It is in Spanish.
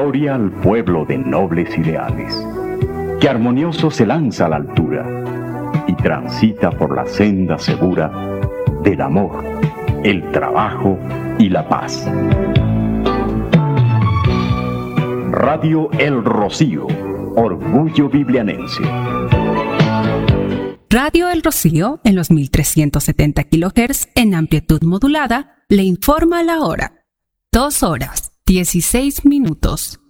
Gloria al pueblo de nobles ideales, que armonioso se lanza a la altura y transita por la senda segura del amor, el trabajo y la paz. Radio El Rocío, orgullo biblianense. Radio El Rocío, en los 1370 kHz en amplitud modulada, le informa la hora. 2 horas, 16 minutos.